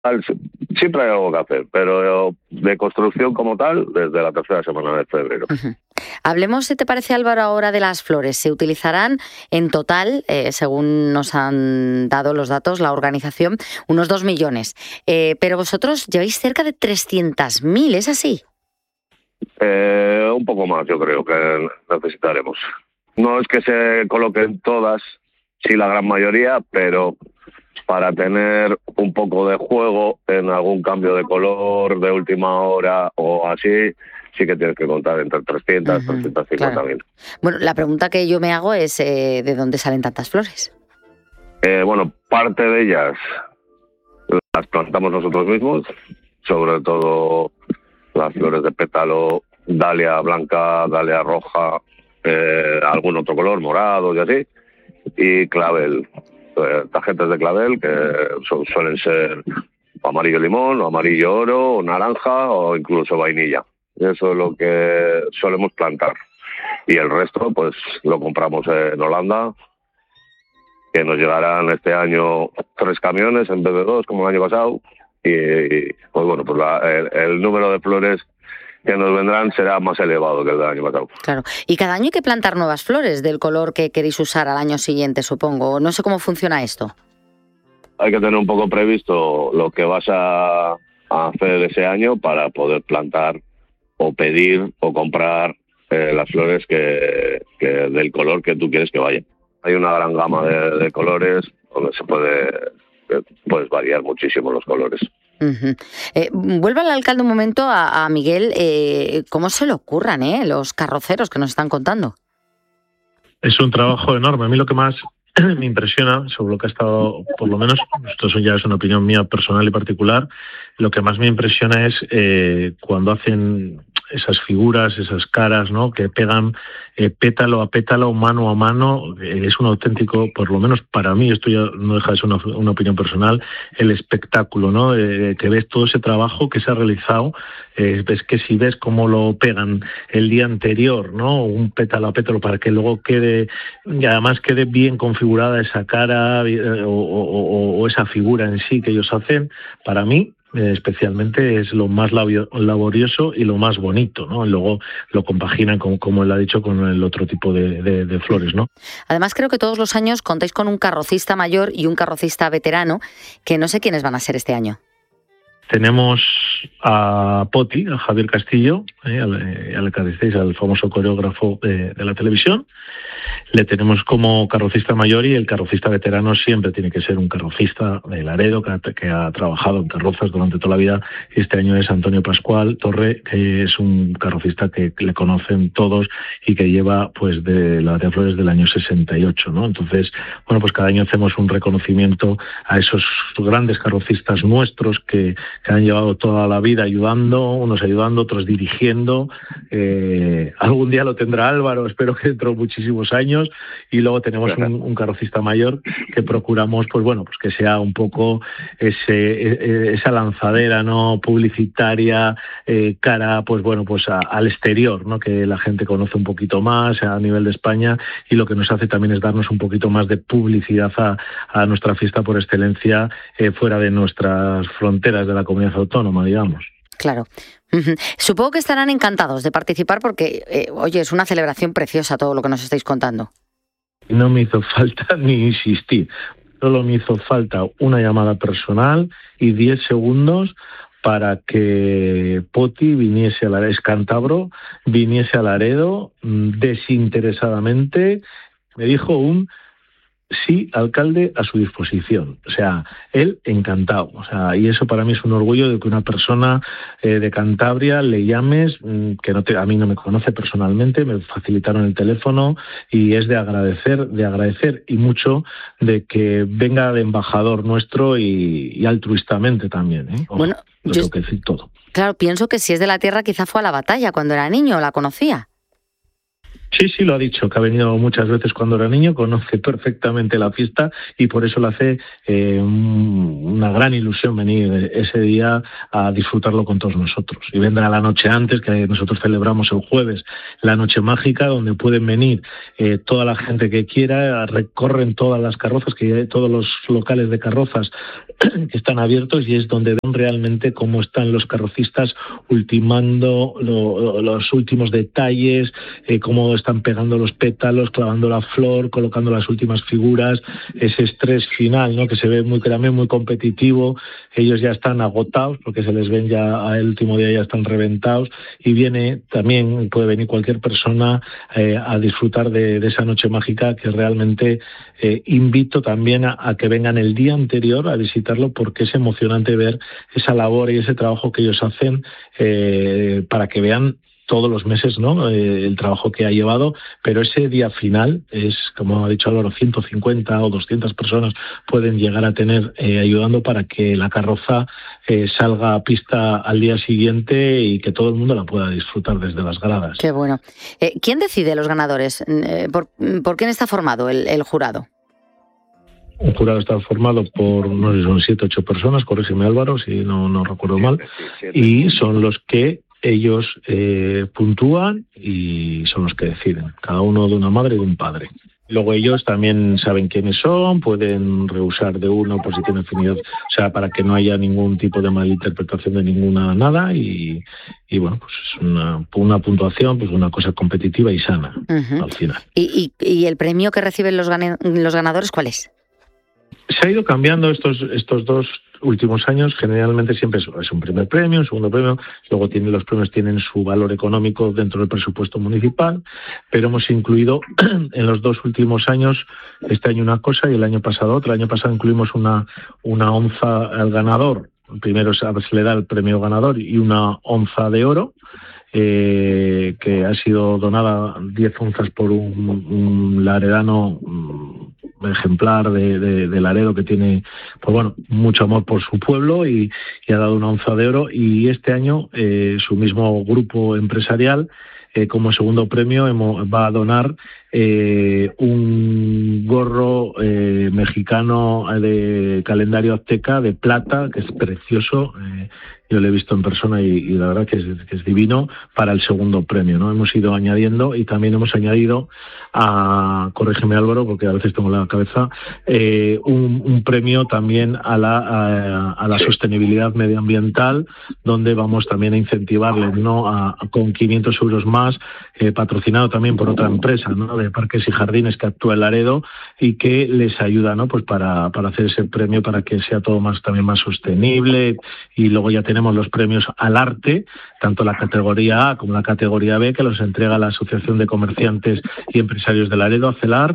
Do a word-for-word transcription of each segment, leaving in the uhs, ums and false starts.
Siempre hay algo que hacer, pero de construcción como tal, desde la tercera semana de febrero. Uh-huh. Hablemos, si te parece, Álvaro, ahora de las flores. Se utilizarán en total, eh, según nos han dado los datos, la organización, unos dos millones. Eh, pero vosotros lleváis cerca de trescientas mil, ¿es así? Eh, un poco más, yo creo que necesitaremos. No es que se coloquen todas, sí la gran mayoría, pero para tener un poco de juego en algún cambio de color de última hora o así, sí que tienes que contar entre trescientas, Uh-huh, trescientas cincuenta mil. Claro. Bueno, la pregunta que yo me hago es eh, ¿de dónde salen tantas flores? Eh, bueno, parte de ellas las plantamos nosotros mismos, sobre todo las flores de pétalo, dalia blanca, dalia roja, eh, algún otro color, morado y así, y clavel. Tarjetas de clavel que su, suelen ser amarillo limón, o amarillo oro, o naranja, o incluso vainilla. Eso es lo que solemos plantar. Y el resto, pues, lo compramos en Holanda, que nos llegarán este año tres camiones en vez de dos, como el año pasado. Y, pues bueno, pues la, el, el número de flores que nos vendrán será más elevado que el del año pasado. Claro. Y cada año hay que plantar nuevas flores del color que queréis usar al año siguiente, supongo. No sé cómo funciona esto. Hay que tener un poco previsto lo que vas a, a hacer ese año para poder plantar o pedir o comprar eh, las flores que, que del color que tú quieres que vayan. Hay una gran gama de, de colores donde se puede puedes variar muchísimo los colores. Uh-huh. Eh, vuelve al alcalde un momento a, a Miguel. Eh, ¿Cómo se le ocurran eh, los carroceros que nos están contando? Es un trabajo enorme. A mí lo que más me impresiona, sobre lo que ha estado, por lo menos, esto ya es una opinión mía personal y particular, lo que más me impresiona es eh, cuando hacen esas figuras, esas caras, ¿no?, que pegan eh, pétalo a pétalo, mano a mano. Eh, es un auténtico, por lo menos para mí, esto ya no deja de ser una, una opinión personal, el espectáculo, ¿no?, eh, que ves todo ese trabajo que se ha realizado. Eh, ves que si ves cómo lo pegan el día anterior, ¿no?, un pétalo a pétalo para que luego quede, y además quede bien configurada esa cara eh, o, o, o esa figura en sí que ellos hacen, para mí Eh, especialmente es lo más labio, laborioso y lo más bonito, ¿no? Y luego lo compaginan, con, como él ha dicho, con el otro tipo de, de, de flores, ¿no? Además, creo que todos los años contáis con un carrocista mayor y un carrocista veterano, que no sé quiénes van a ser este año. Tenemos a Poti, a Javier Castillo, eh, al, eh, al que decís, al famoso coreógrafo de, de la televisión. Le tenemos como carrocista mayor, y el carrocista veterano siempre tiene que ser un carrocista de Laredo, que ha, que ha trabajado en carrozas durante toda la vida. Este año es Antonio Pascual Torre, que es un carrocista que le conocen todos y que lleva pues de la de Flores del año sesenta y ocho, ¿no? Entonces, bueno, pues cada año hacemos un reconocimiento a esos grandes carrocistas nuestros que, que han llevado toda la vida ayudando, unos ayudando, otros dirigiendo. Eh, algún día lo tendrá Álvaro, espero que dentro de muchísimos años. Y luego tenemos un, un carrocista mayor que procuramos, pues bueno, pues que sea un poco ese, esa lanzadera, ¿no?, publicitaria, eh, cara, pues bueno, pues a, al exterior, ¿no?, que la gente conoce un poquito más a nivel de España, y lo que nos hace también es darnos un poquito más de publicidad a, a nuestra fiesta por excelencia eh, fuera de nuestras fronteras de la comunidad autónoma, digamos. Claro. Uh-huh. Supongo que estarán encantados de participar porque, eh, oye, es una celebración preciosa todo lo que nos estáis contando. No me hizo falta ni insistir. Solo me hizo falta una llamada personal y diez segundos para que Poti viniese a Laredo, es cántabro, viniese a Laredo desinteresadamente. Me dijo un sí, alcalde, a su disposición. O sea, él encantado. O sea, y eso para mí es un orgullo de que una persona eh, de Cantabria le llames, que no te, a mí no me conoce personalmente, me facilitaron el teléfono, y es de agradecer, de agradecer y mucho de que venga de embajador nuestro y, y altruistamente también, ¿eh? Ojo, bueno, lo yo, tengo que decir todo. Claro, pienso que si es de la tierra quizá fue a la batalla cuando era niño, la conocía. Sí, sí, lo ha dicho, que ha venido muchas veces cuando era niño, conoce perfectamente la fiesta y por eso le hace eh, una gran ilusión venir ese día a disfrutarlo con todos nosotros. Y vendrá la noche antes, que nosotros celebramos el jueves, la noche mágica, donde pueden venir eh, toda la gente que quiera, recorren todas las carrozas, que hay todos los locales de carrozas que están abiertos y es donde ven realmente cómo están los carrocistas ultimando lo, los últimos detalles, eh, cómo están pegando los pétalos, clavando la flor, colocando las últimas figuras, ese estrés final, ¿no? Que se ve muy, también muy competitivo. Ellos ya están agotados porque se les ven ya al último día, ya están reventados y viene también, puede venir cualquier persona eh, a disfrutar de, de esa noche mágica que realmente eh, invito también a, a que vengan el día anterior a visitarlo porque es emocionante ver esa labor y ese trabajo que ellos hacen eh, para que vean todos los meses, ¿no? Eh, el trabajo que ha llevado, pero ese día final es, como ha dicho Álvaro, ciento cincuenta o doscientas personas pueden llegar a tener eh, ayudando para que la carroza eh, salga a pista al día siguiente y que todo el mundo la pueda disfrutar desde las gradas. Qué bueno. Eh, ¿Quién decide los ganadores? Eh, ¿por, ¿Por quién está formado el, el jurado? Un jurado está formado por, no sé, son siete, ocho personas, corrígeme Álvaro, si no, no recuerdo mal, y son los que ellos eh, puntúan y son los que deciden, cada uno de una madre y de un padre. Luego ellos también saben quiénes son, pueden rehusar de uno por si tienen afinidad, o sea, para que no haya ningún tipo de malinterpretación de ninguna nada y, y bueno, pues es una, una puntuación, pues una cosa competitiva y sana uh-huh. al final. ¿Y, y, y el premio que reciben los, gan- los ganadores cuál es? Se ha ido cambiando estos estos dos últimos años, generalmente siempre es, es un primer premio, un segundo premio, luego tienen, los premios tienen su valor económico dentro del presupuesto municipal, pero hemos incluido en los dos últimos años, este año una cosa y el año pasado otra. El año pasado incluimos una, una onza al ganador, primero se le da el premio ganador y una onza de oro, eh, que ha sido donada diez onzas por un, un laredano ejemplar de, de, de Laredo que tiene, pues bueno, mucho amor por su pueblo y, y ha dado una onza de oro y este año eh, su mismo grupo empresarial eh, como segundo premio hemos, va a donar eh, un gorro eh, mexicano de calendario azteca de plata que es precioso. Eh, yo lo he visto en persona y, y la verdad que es, que es divino para el segundo premio, ¿no? Hemos ido añadiendo y también hemos añadido a, corrígeme Álvaro, porque a veces tengo la cabeza, eh, un, un premio también a la, a, a la sostenibilidad medioambiental, donde vamos también a incentivarles, ¿no? A, con quinientos euros más, eh, patrocinado también por otra empresa, ¿no? De Parques y Jardines que actúa en Laredo y que les ayuda, ¿no? Pues para, para hacer ese premio para que sea todo más también más sostenible. Y luego ya tenemos los premios al arte, tanto la categoría A como la categoría B, que los entrega la Asociación de Comerciantes y Empresarios de Laredo, ACELAR,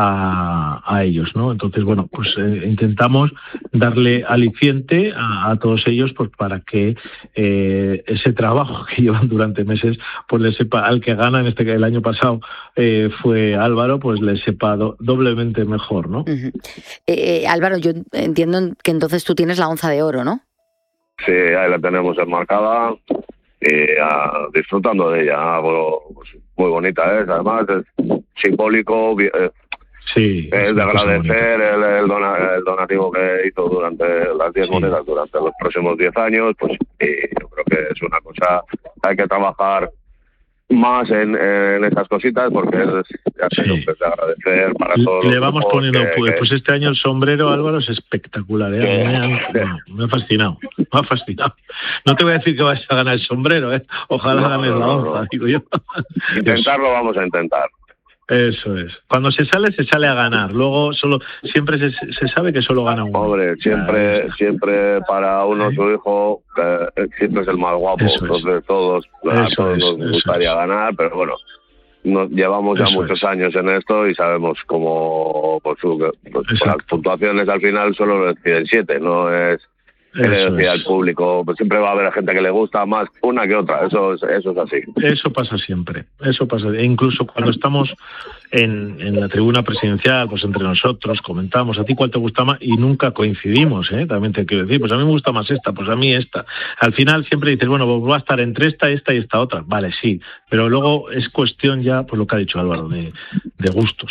a, a ellos, ¿no? Entonces, bueno, pues eh, intentamos darle aliciente a, a todos ellos pues para que eh, ese trabajo que llevan durante meses, pues les sepa, al que gana, en este que el año pasado eh, fue Álvaro, pues les sepa do, doblemente mejor, ¿no? Uh-huh. eh, eh, Álvaro, yo entiendo que entonces tú tienes la onza de oro, ¿no? Sí, ahí la tenemos enmarcada y uh, disfrutando de ella. Bueno, pues, muy bonita es, además es simbólico, eh, sí, es de agradecer el, el, dona, el donativo que hizo durante las diez sí. monedas durante los próximos diez años, pues y yo creo que es una cosa que hay que trabajar más en, en esas cositas porque es, ya sí. es de agradecer para todos. Le vamos poniendo, que, pues, que... pues este año el sombrero, Álvaro, es espectacular, ¿eh? Que... Me, han, bueno, me ha fascinado, me ha fascinado. No te voy a decir que vas a ganar el sombrero, ¿eh? Ojalá no, ganes no, la onza, no. digo yo. Intentarlo vamos a intentar. Eso es. Cuando se sale, se sale a ganar. Luego solo siempre se, se sabe que solo gana uno. Hombre, siempre, claro. siempre para uno su hijo eh, siempre es el más guapo. Eso Entonces es. todos, a todos es, nos gustaría es. ganar, pero bueno, nos llevamos ya eso muchos es. años en esto y sabemos cómo pues, pues, las puntuaciones al final solo lo deciden siete, no es que le decía es. al público, pues siempre va a haber gente que le gusta más una que otra, eso es, eso es así. Eso pasa siempre, eso pasa. E incluso cuando estamos en, en la tribuna presidencial, pues entre nosotros comentamos, ¿a ti cuál te gusta más? Y nunca coincidimos, ¿eh? También te quiero decir, pues a mí me gusta más esta, pues a mí esta. Al final siempre dices, bueno, pues va a estar entre esta, esta y esta otra. Vale, sí, pero luego es cuestión ya, pues lo que ha dicho Álvaro, de, de gustos.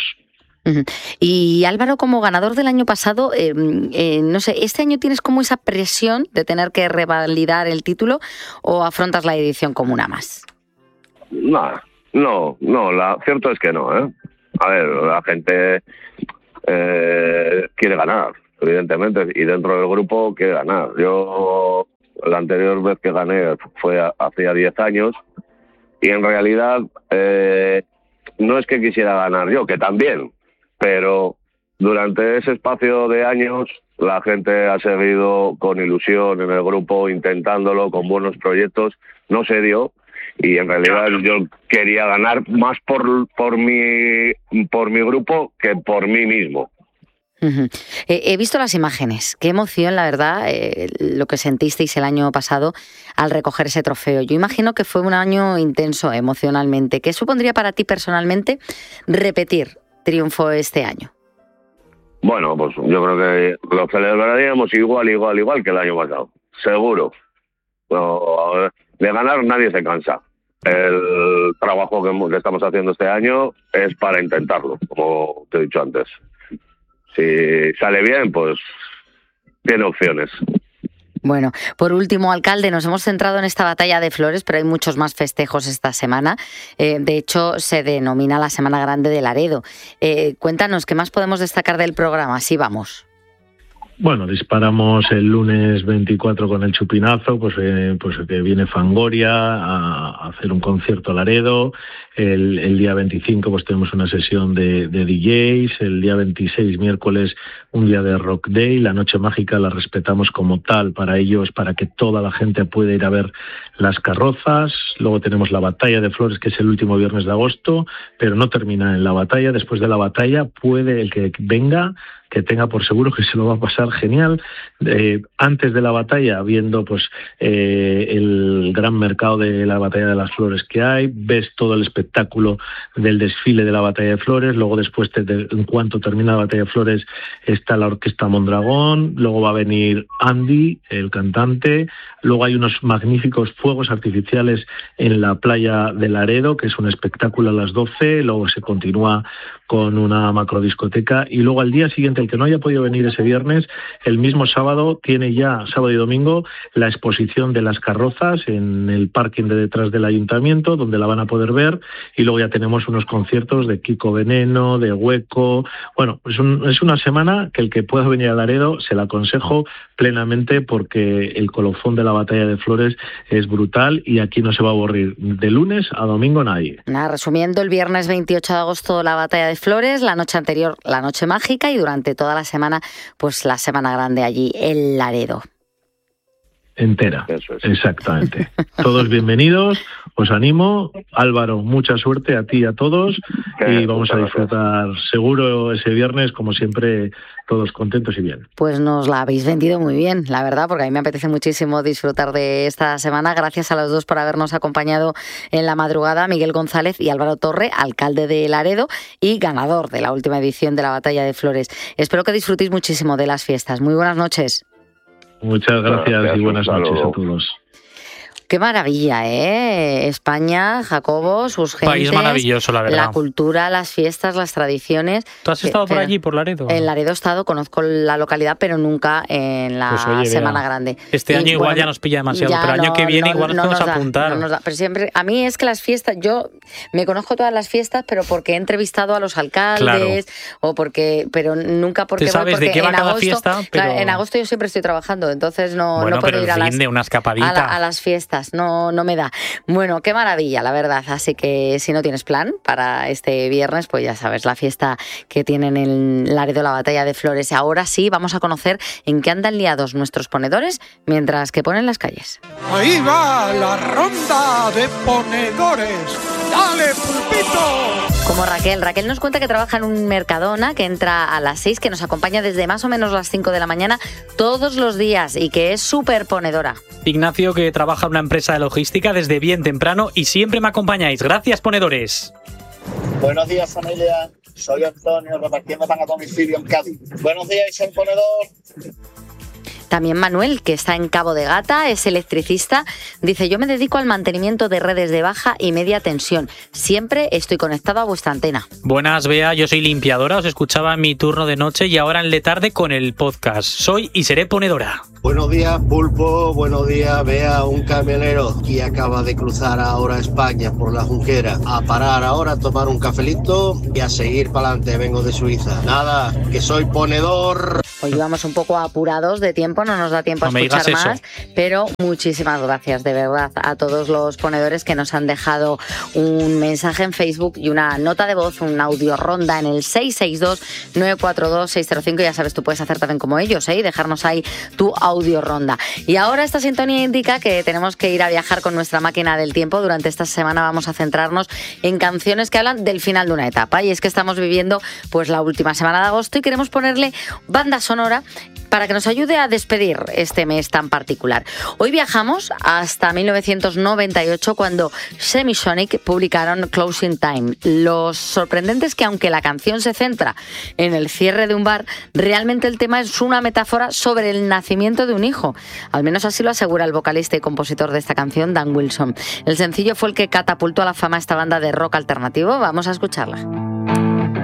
Y Álvaro, como ganador del año pasado, eh, eh, no sé, ¿este año tienes como esa presión de tener que revalidar el título o afrontas la edición como una más? No, no, no, la, cierto es que no, ¿eh? A ver, la gente eh, quiere ganar, evidentemente, y dentro del grupo quiere ganar. Yo, la anterior vez que gané fue hacía diez años, y en realidad eh, no es que quisiera ganar yo, que también, pero durante ese espacio de años la gente ha seguido con ilusión en el grupo, intentándolo, con buenos proyectos, no se dio, y en realidad yo quería ganar más por, por, mi, por mi grupo que por mí mismo. Uh-huh. He, he visto las imágenes, qué emoción, la verdad, eh, lo que sentisteis el año pasado al recoger ese trofeo. Yo imagino que fue un año intenso emocionalmente. ¿Qué supondría para ti personalmente repetir triunfo este año? Bueno, pues yo creo que lo celebraríamos igual, igual, igual que el año pasado, seguro. No, de ganar nadie se cansa. El trabajo que, que estamos haciendo este año es para intentarlo, como te he dicho antes. Si sale bien, pues tiene opciones. Bueno, por último, alcalde, nos hemos centrado en esta batalla de flores, pero hay muchos más festejos esta semana. Eh, de hecho, se denomina la Semana Grande de Laredo. Eh, cuéntanos, ¿qué más podemos destacar del programa? Así vamos. Bueno, disparamos el lunes veinticuatro con el chupinazo, pues, eh, pues que viene Fangoria a hacer un concierto a Laredo. El, el día veinticinco pues tenemos una sesión de, de D Js. El día veintiséis, miércoles, un día de Rock Day. La Noche Mágica la respetamos como tal para ellos, para que toda la gente pueda ir a ver las carrozas. Luego tenemos la Batalla de Flores, que es el último viernes de agosto, pero no termina en la batalla. Después de la batalla puede el que venga, que tenga por seguro que se lo va a pasar genial. Eh, antes de la batalla, viendo pues eh, el gran mercado de la Batalla de las Flores que hay, ves todo el espectáculo del desfile de la Batalla de Flores. Luego después, te, de, en cuanto termina la Batalla de Flores, está la Orquesta Mondragón. Luego va a venir Andy, el cantante. Luego hay unos magníficos fuegos artificiales en la playa de Laredo, que es un espectáculo a las doce. Luego se continúa con una macrodiscoteca, y luego al día siguiente, el que no haya podido venir ese viernes, el mismo sábado tiene ya, sábado y domingo, la exposición de las carrozas en el parking de detrás del ayuntamiento, donde la van a poder ver, y luego ya tenemos unos conciertos de Kiko Veneno, de Hueco. Bueno, es, un, es una semana que el que pueda venir a Laredo se la aconsejo plenamente, porque el colofón de la Batalla de Flores es brutal y aquí no se va a aburrir de lunes a domingo nadie. Nada, resumiendo, el viernes veintiocho de agosto la Batalla de Flores, la noche anterior la Noche Mágica y durante toda la semana pues la Semana Grande allí en Laredo. Entera, eso es. Exactamente. Todos bienvenidos, os animo. Álvaro, mucha suerte a ti y a todos, y vamos a disfrutar seguro ese viernes, como siempre, todos contentos y bien. Pues nos la habéis vendido muy bien, la verdad, porque a mí me apetece muchísimo disfrutar de esta semana. Gracias a los dos por habernos acompañado en la madrugada, Miguel González y Álvaro Torre, alcalde de Laredo y ganador de la última edición de la Batalla de Flores. Espero que disfrutéis muchísimo de las fiestas. Muy buenas noches. Muchas gracias, gracias y buenas noches a todos. Qué maravilla, ¿eh? España, Jacobo, sus gentes. País maravilloso, la verdad. La cultura, las fiestas, las tradiciones. ¿Tú has estado eh, por allí, por Laredo? En Laredo he estado, conozco la localidad, pero nunca en la pues oye, Semana vea. Grande. Este y, año igual bueno, ya nos pilla demasiado, pero el año no, que viene no, igual nos no podemos nos da, apuntar. No nos da. Pero siempre, a mí es que las fiestas, yo me conozco todas las fiestas, pero porque he entrevistado a los alcaldes, claro. o porque, pero nunca porque ¿Te sabes voy, porque de qué va en cada agosto, fiesta? Pero... Claro, en agosto yo siempre estoy trabajando, entonces no, bueno, no puedo pero ir a las, de una escapadita. A, la, a las fiestas, no, no me da. Bueno, qué maravilla, la verdad. Así que si no tienes plan para este viernes, pues ya sabes, la fiesta que tienen en Laredo, la Batalla de Flores. Ahora sí, vamos a conocer en qué andan liados nuestros ponedores mientras que ponen las calles. Ahí va la ronda de ponedores. ¡Dale, pulpito! Como Raquel. Raquel nos cuenta que trabaja en un Mercadona, que entra a las seis, que nos acompaña desde más o menos las cinco de la mañana todos los días y que es súper ponedora. Ignacio, que trabaja en una empresa de logística desde bien temprano y siempre me acompañáis. Gracias, ponedores. Buenos días, familia. Soy Antonio, repartiendo pan a domicilio en Cádiz. Buenos días, soy ponedor. También Manuel, que está en Cabo de Gata, es electricista. Dice, yo me dedico al mantenimiento de redes de baja y media tensión. Siempre estoy conectado a vuestra antena. Buenas, Bea. Yo soy limpiadora. Os escuchaba en mi turno de noche y ahora en la tarde con el podcast. Soy y seré ponedora. Buenos días, Pulpo. Buenos días, Bea. Un camionero que acaba de cruzar ahora España por la Junquera. A parar ahora, a tomar un cafelito y a seguir para adelante. Vengo de Suiza. Nada, que soy ponedor. Hoy vamos un poco apurados de tiempo, no nos da tiempo a no escuchar más, pero muchísimas gracias de verdad a todos los ponedores que nos han dejado un mensaje en Facebook y una nota de voz, un audio ronda en el seis seis dos, nueve cuatro dos, seis cero cinco. Ya sabes, tú puedes hacer también como ellos, ¿eh? Y dejarnos ahí tu audio ronda. Y ahora esta sintonía indica que tenemos que ir a viajar con nuestra máquina del tiempo. Durante esta semana vamos a centrarnos en canciones que hablan del final de una etapa, y es que estamos viviendo pues la última semana de agosto y queremos ponerle bandas sonora para que nos ayude a despedir este mes tan particular. Hoy viajamos hasta mil novecientos noventa y ocho, cuando Semisonic publicaron Closing Time. Lo sorprendente es que aunque la canción se centra en el cierre de un bar, realmente el tema es una metáfora sobre el nacimiento de un hijo. Al menos así lo asegura el vocalista y compositor de esta canción, Dan Wilson. El sencillo fue el que catapultó a la fama a esta banda de rock alternativo. Vamos a escucharla.